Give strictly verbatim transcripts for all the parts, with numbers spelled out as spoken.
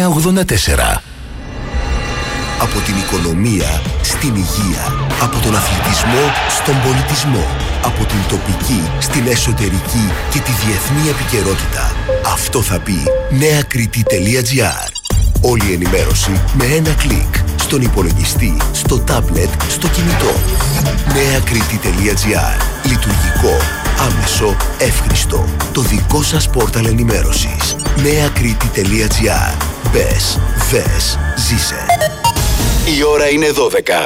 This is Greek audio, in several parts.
εννιά ογδόντα τέσσερα. Από την οικονομία στην υγεία, από τον αθλητισμό στον πολιτισμό, από την τοπική στην εσωτερική και τη διεθνή επικαιρότητα. Αυτό θα πει νέα κρήτη τελεία τζι άρ. Όλη η ενημέρωση με ένα κλικ. Στον υπολογιστή, στο τάμπλετ, στο κινητό. νέα κρήτη τελεία τζι άρ. Λειτουργικό, άμεσο, εύχριστο. Το δικό σας πόρταλ ενημέρωσης. νέα κρήτη τελεία τζι άρ. Μπες, δες, ζήσε. Η ώρα είναι δώδεκα.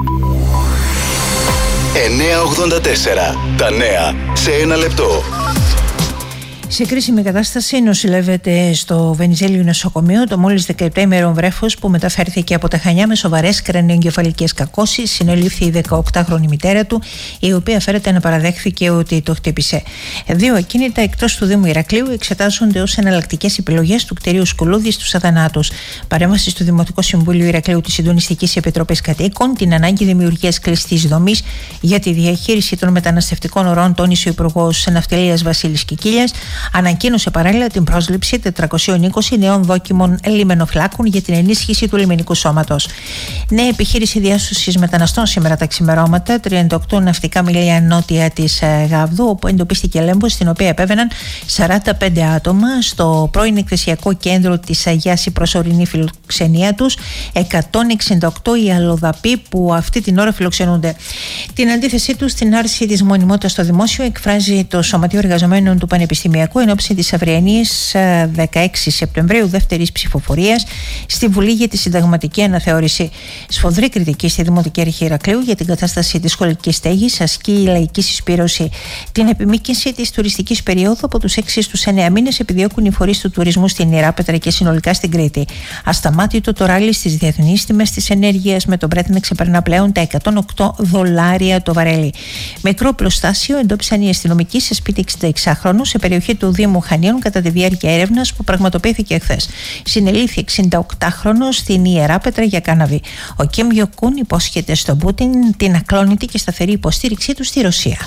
εννιά ογδόντα τέσσερα. Τα νέα σε ένα λεπτό. Σε κρίσιμη κατάσταση νοσηλεύεται στο Βενιζέλιο νοσοκομείο το μόλις δεκαεπτάημερο βρέφος που μεταφέρθηκε από τα Χανιά με σοβαρές κρανιοεγκεφαλικές κακώσεις. Συνελήφθη η δεκαοκτάχρονη μητέρα του, η οποία φέρεται να παραδέχθηκε ότι το χτύπησε. Δύο ακίνητα εκτός του Δήμου Ηρακλείου εξετάζονται ως εναλλακτικές επιλογές του κτηρίου Σκουλούδη στους Αθανάτους. Παρέμβαση στο Δημοτικό Συμβούλιο Ηρακλείου της Συντονιστικής Επιτροπής Κατοίκων, την ανάγκη δημιουργίας κλειστής δομής για τη διαχείριση των μεταναστευτικών ορών, τόνισε ο Υπουργός Ναυτιλίας Βασίλης Κικίλιας. Ανακοίνωσε παράλληλα την πρόσληψη τετρακοσίων είκοσι νέων δόκιμων λιμενοφυλάκων για την ενίσχυση του λιμενικού σώματος. Νέα επιχείρηση διάσωσης μεταναστών σήμερα τα ξημερώματα, τριάντα οκτώ ναυτικά μιλία νότια της Γάβδου, όπου εντοπίστηκε λέμβος στην οποία επέβαιναν σαράντα πέντε άτομα. Στο πρώην εκθεσιακό κέντρο της Αγιάς η προσωρινή φιλοξενία τους, εκατόν εξήντα οκτώ οι αλλοδαποί που αυτή την ώρα φιλοξενούνται. Την αντίθεσή τους στην άρση της μονιμότητας στο δημόσιο εκφράζει το Σωματείο Εργαζομένων του Πανεπιστημιακού εν ώψη της αυριανής δεκαέξι Σεπτεμβρίου δεύτερης ψηφοφορίας στη Βουλή για τη συνταγματική αναθεώρηση. Σφοδρή κριτική στη Δημοτική Αρχή Ηρακλείου για την κατάσταση της σχολικής στέγης ασκεί η Λαϊκή Συσπήρωση. Την επιμήκυνση της τουριστικής περίοδου από τους έξι στους εννέα μήνες επιδιώκουν οι φορείς του τουρισμού στην Ιεράπετρα και συνολικά στην Κρήτη. Ασταμάτητο το ράλι στις διεθνείς τιμές της ενέργειας, με τον Brent να ξεπερνά πλέον τα εκατόν οκτώ δολάρια το βαρέλι. Μικρό πλωστάσιο εντόπισαν οι αστυνομικοί σε σπίτι εξήντα σε περιοχή του Δήμου Χανίων κατά τη διάρκεια έρευνας που πραγματοποιήθηκε χθες. Συνελήφθη εξήντα οκτάχρονος στην Ιεράπετρα για κάναβη. Ο Κιμ Γιοκούν υπόσχεται στον Πούτιν την ακλόνητη και σταθερή υποστήριξή του στη Ρωσία.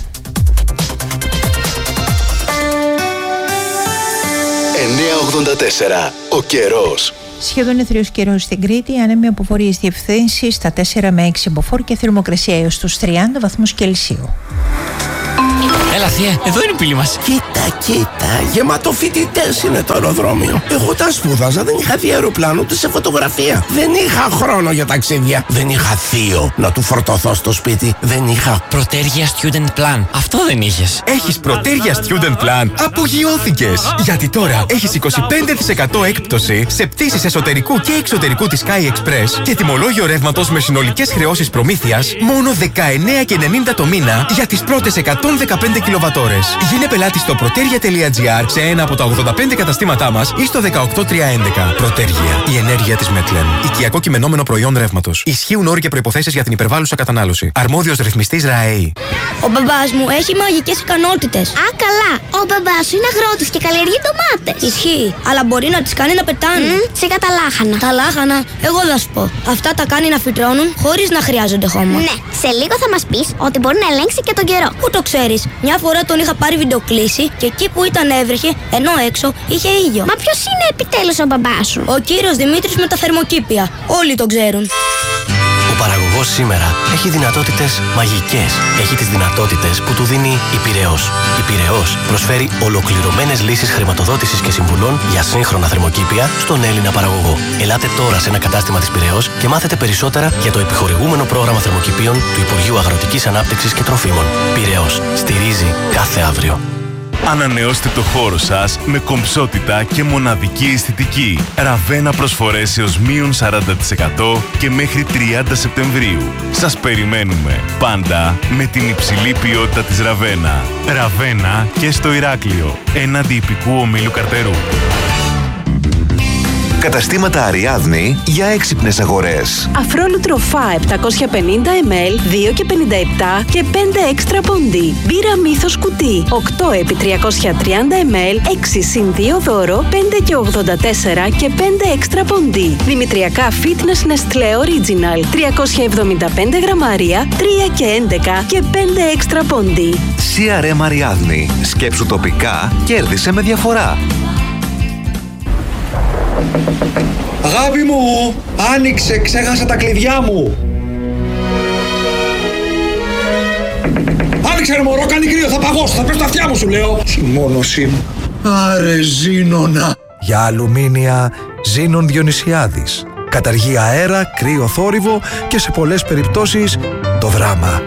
εννιά ογδόντα τέσσερα. Ο καιρός. Σχεδόν εθριος καιρός στην Κρήτη, άνεμοι από βορείες διευθύνσεις στα τέσσερα με έξι μποφόρ και θερμοκρασία έως τους τριάντα βαθμούς Κελσίου. Έλα θεία, εδώ είναι η πύλη μας. Κοίτα, κοίτα, γεμάτο φοιτητές είναι το αεροδρόμιο. Εγώ τα σπούδαζα, δεν είχα δει αεροπλάνο ούτε σε φωτογραφία. Δεν είχα χρόνο για ταξίδια. Δεν είχα θείο να του φορτωθώ στο σπίτι. Δεν είχα Πρωτέργεια Student Plan. Αυτό δεν είχες. Έχεις Πρωτέργεια Student Plan. Απογειώθηκες. Γιατί τώρα έχεις είκοσι πέντε τοις εκατό έκπτωση σε πτήσεις εσωτερικού και εξωτερικού της Sky Express και τιμολόγιο ρεύματος με συνολικές χρεώσεις προμήθειας μόνο δεκαεννέα και ενενήντα το μήνα για τις πρώτες εκατόν δεκαπέντε κιλοβατόρες. Γίνε πελάτη στο πρωτέργεια τελεία τζι άρ σε ένα από τα ογδόντα πέντε καταστήματά μας ή στο δεκαοκτώ τριακόσια έντεκα. Πρωτέργεια. Η ενέργεια της Μέτλεν. Οικιακό κειμενόμενο προϊόν ρεύματος. Ισχύουν όροι και προϋποθέσεις για την υπερβάλλουσα κατανάλωση. Αρμόδιος ρυθμιστής ΡΑΕΗ. Ο μπαμπάς μου έχει μαγικές ικανότητες. Α, καλά. Ο μπαμπάς σου είναι αγρότης και καλλιεργεί ντομάτες. Ισχύει, αλλά μπορεί να τις κάνει να πετάνε. Mm, σιγά τα λάχανα. Τα λάχανα, εγώ θα σου πω. Αυτά τα κάνει να φυτρώνουν χωρίς να χρειάζονται χώμα. Ναι, σε λίγο θα μας πεις ότι μπορεί να ελέγξει και τον καιρό. Πού το ξέρεις? Μια φορά τον είχα πάρει βιντεοκλήση και εκεί που ήταν έβρεχε, ενώ έξω είχε ήλιο. Μα ποιος είναι επιτέλους ο μπαμπάς σου? Ο κύριος Δημήτρης με τα θερμοκήπια. Όλοι τον ξέρουν. Ο παραγωγός σήμερα έχει δυνατότητες μαγικές. Έχει τις δυνατότητες που του δίνει η Πειραιώς. Η Πειραιώς προσφέρει ολοκληρωμένες λύσεις χρηματοδότησης και συμβουλών για σύγχρονα θερμοκήπια στον Έλληνα παραγωγό. Ελάτε τώρα σε ένα κατάστημα της Πειραιώς και μάθετε περισσότερα για το επιχορηγούμενο πρόγραμμα θερμοκηπίων του Υπουργείου Αγροτικής Ανάπτυξης και Τροφίμων. Πειραιώς. Στηρίζει κάθε αύριο. Ανανεώστε το χώρο σας με κομψότητα και μοναδική αισθητική. Ραβένα προσφορές έως μείον σαράντα τοις εκατό και μέχρι τριάντα Σεπτεμβρίου. Σας περιμένουμε πάντα με την υψηλή ποιότητα της Ραβένα. Ραβένα και στο Ηράκλειο, έναντι ιππικού ομίλου Καρτερού. Καταστήματα Αριάδνη για έξυπνες αγορές. Αφρόλουτρο Φα επτακόσια πενήντα μιλιλίτρια, δύο και πενήντα επτά και πέντε έξτρα ποντί. Μπύρα Μύθος κουτί, οκτώ επί τριακόσια τριάντα μιλιλίτρια, έξι συν δύο δώρο, πέντε και ογδόντα τέσσερα και πέντε έξτρα ποντί. Δημητριακά Fitness Nestlé Original, τριακόσια εβδομήντα πέντε γραμμάρια, τρία και έντεκα και πέντε έξτρα ποντί. σι αρ εμ Αριάδνη. Σκέψου τοπικά, κέρδισε με διαφορά. Αγάπη μου, άνοιξε, ξέχασα τα κλειδιά μου. Άνοιξε ρε μωρό, κάνει κρύο, θα παγώσω, θα πέσω τα αυτιά μου σου λέω. Συμμόνωσή μου. Άρε Ζήνονα. Για αλουμίνια Ζήνων Διονυσιάδης. Καταργεί αέρα, κρύο, θόρυβο και σε πολλές περιπτώσεις το δράμα.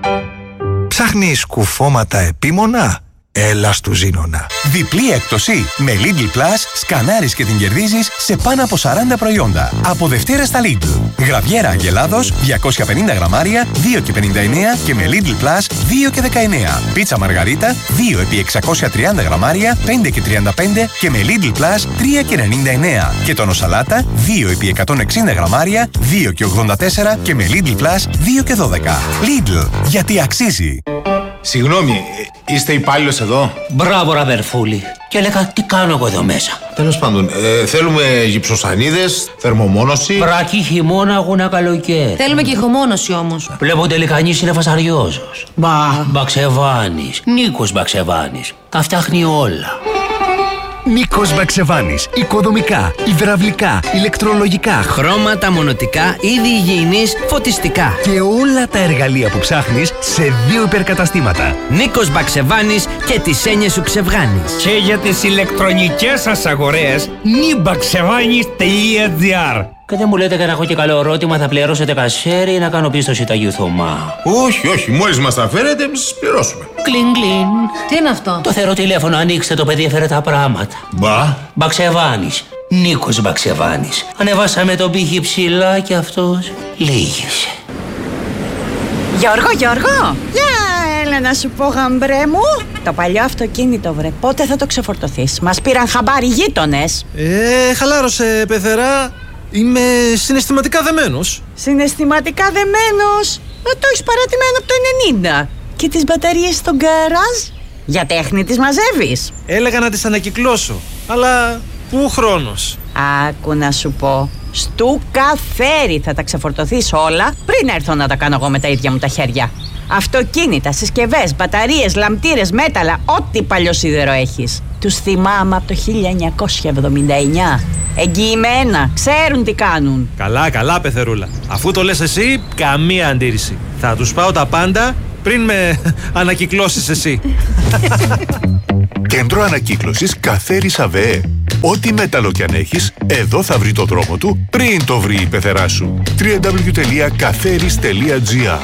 Ψάχνεις κουφώματα επίμονα? Έλα στου Ζήνονα. Διπλή έκπτωση. Με Lidl Plus σκανάρεις και την κερδίζεις σε πάνω από σαράντα προϊόντα. Από Δευτέρα στα Lidl. Γραβιέρα Αγελάδος διακόσια πενήντα γραμμάρια δύο και πενήντα εννέα και με Lidl Plus δύο και δεκαεννέα. Πίτσα Μαργαρίτα δύο επί εξακόσια τριάντα γραμμάρια πέντε και τριάντα πέντε και με Lidl Plus τρία και ενενήντα εννέα. Και τόνο σαλάτα δύο επί εκατόν εξήντα γραμμάρια δύο και ογδόντα τέσσερα και με Lidl Plus δύο και δώδεκα. Lidl, γιατί αξίζει. Συγγνώμη, είστε υπάλληλος εδώ? Μπράβο, ραβερφούλη. Και έλεγα, τι κάνω εγώ εδώ μέσα. Τέλος πάντων, ε, θέλουμε γυψοσανίδες, θερμομόνωση. Βρακή χειμώνα, αγώνα καλοκαίρι. Θέλουμε και ηχομόνωση όμως. Βλέπω τελικανής είναι φασαριόζος. Μπα. Μπαξεβάνης. Νίκος Μπαξεβάνης. Τα φτιάχνει όλα. Νίκος Μπαξεβάνης. Οικοδομικά, υδραυλικά, ηλεκτρολογικά, χρώματα, μονοτικά, είδη υγιεινής, φωτιστικά. Και όλα τα εργαλεία που ψάχνεις σε δύο υπερκαταστήματα. Νίκος Μπαξεβάνης και τις έννοιες σου ξεβγάνεις. Και για τις ηλεκτρονικές σας αγορές, νιμπαξεβάνης τελεία τζι άρ. Και δεν μου λέτε και να έχω και καλό ερώτημα, θα πληρώσετε κασέρι ή να κάνω πίστοση τα Θωμά? Όχι, όχι, μόλις μας τα φέρετε, εμείς σας πληρώσουμε. Κλιν, κλιν. Τι είναι αυτό? Το θεωρώ τηλέφωνο, ανοίξτε το παιδί, έφερε τα πράγματα. Μπα. Μπαξεβάνης. Νίκος Μπαξεβάνης. Ανεβάσαμε τον πύχη ψηλά και αυτός λύγησε. Γιώργο, Γιώργο! Για έλα να σου πω, γαμπρέ μου. Το παλιό αυτοκίνητο, βρε, πότε θα το ξεφορτωθείς? Μας πήραν χαμπάρι γείτονες. Ε, χαλάρωσε, πεθερά. Είμαι συναισθηματικά δεμένος. Συναισθηματικά δεμένος? Ε, το έχεις παρατημένο από το ενενήντα. Και τις μπαταρίες στο γκαράζ? Για τέχνη τις μαζεύεις? Έλεγα να τις ανακυκλώσω, αλλά πού χρόνος? Άκου να σου πω. Στου καφέρι θα τα ξεφορτωθείς όλα πριν έρθω να τα κάνω εγώ με τα ίδια μου τα χέρια. Αυτοκίνητα, συσκευές, μπαταρίες, λαμπτήρες, μέταλλα, ό,τι παλιό σίδερο έχεις. Τους θυμάμαι από το χίλια εννιακόσια εβδομήντα εννέα. Εγγυημένα, ξέρουν τι κάνουν. Καλά, καλά, πεθερούλα. Αφού το λες εσύ, καμία αντίρρηση. Θα τους πάω τα πάντα πριν με ανακυκλώσεις εσύ. Κέντρο ανακύκλωσης Καφέρης ΑΒΕ. Ό,τι μέταλλο κι αν έχεις, εδώ θα βρει το δρόμο του πριν το βρει η πεθερά σου. double-u double-u double-u τελεία καφέρης τελεία τζι άρ.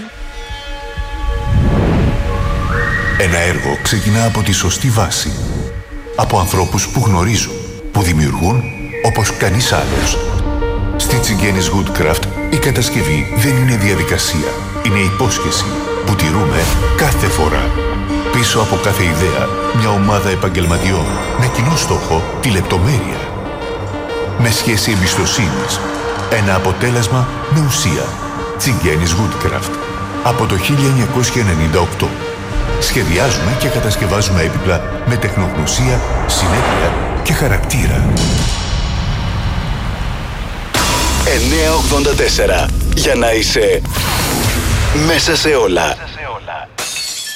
Ένα έργο ξεκινά από τη σωστή βάση. Από ανθρώπους που γνωρίζουν, που δημιουργούν όπως κανείς άλλος. Στη Τσιγκένης Woodcraft η κατασκευή δεν είναι διαδικασία. Είναι υπόσχεση που τηρούμε κάθε φορά. Πίσω από κάθε ιδέα, μια ομάδα επαγγελματιών με κοινό στόχο τη λεπτομέρεια. Με σχέση εμπιστοσύνης. Ένα αποτέλεσμα με ουσία. Τσιγκένης Woodcraft. Από το χίλια εννιακόσια ενενήντα οκτώ. Σχεδιάζουμε και κατασκευάζουμε έπιπλα με τεχνογνωσία, συνέπεια και χαρακτήρα. εννιακόσια ογδόντα τέσσερα. Για να είσαι μέσα σε όλα.